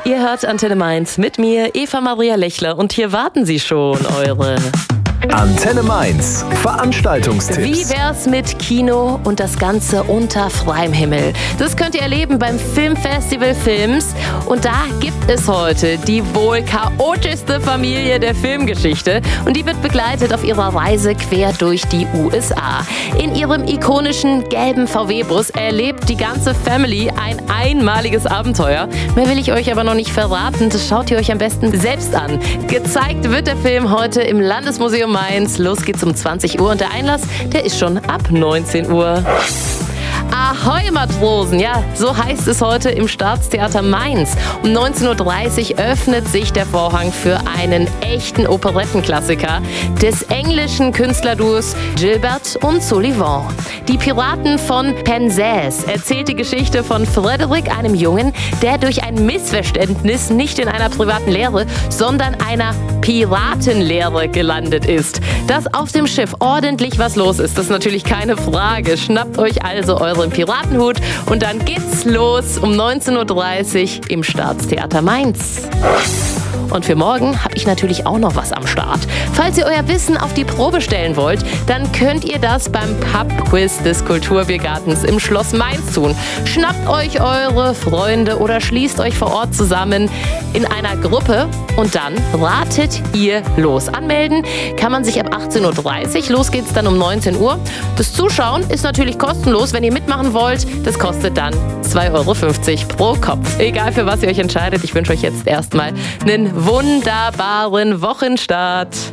Ihr hört Antenne Mainz mit mir, Eva Maria Lechler, und hier warten sie schon, eure Antenne Mainz, Veranstaltungstipps. Wie wär's mit Kino und das Ganze unter freiem Himmel? Das könnt ihr erleben beim Filmfestival Films. Und da gibt es heute die wohl chaotischste Familie der Filmgeschichte. Und die wird begleitet auf ihrer Reise quer durch die USA. In ihrem ikonischen gelben VW-Bus erlebt die ganze Family ein einmaliges Abenteuer. Mehr will ich euch aber noch nicht verraten. Das schaut ihr euch am besten selbst an. Gezeigt wird der Film heute im Landesmuseum Mainz. Los geht's um 20 Uhr und der Einlass, der ist schon ab 19 Uhr. Ahoi Matrosen, ja, so heißt es heute im Staatstheater Mainz. Um 19.30 Uhr öffnet sich der Vorhang für einen echten Operettenklassiker des englischen Künstlerduos Gilbert und Sullivan. Die Piraten von Penzance erzählt die Geschichte von Frederick, einem Jungen, der durch ein Missverständnis nicht in einer privaten Lehre, sondern einer Piratenlehre gelandet ist. Dass auf dem Schiff ordentlich was los ist, das ist natürlich keine Frage. Schnappt euch also euren Piratenhut und dann geht's los um 19.30 Uhr im Staatstheater Mainz. Und für morgen habe ich natürlich auch noch was am Start. Falls ihr euer Wissen auf die Probe stellen wollt, dann könnt ihr das beim Pub-Quiz des Kulturbiergartens im Schloss Mainz tun. Schnappt euch eure Freunde oder schließt euch vor Ort zusammen in einer Gruppe und dann ratet ihr los. Anmelden kann man sich ab 18.30 Uhr. Los geht's dann um 19 Uhr. Das Zuschauen ist natürlich kostenlos. Wenn ihr mitmachen wollt, das kostet dann 2,50 Euro pro Kopf. Egal für was ihr euch entscheidet, ich wünsche euch jetzt erstmal einen wunderbaren Wochenstart.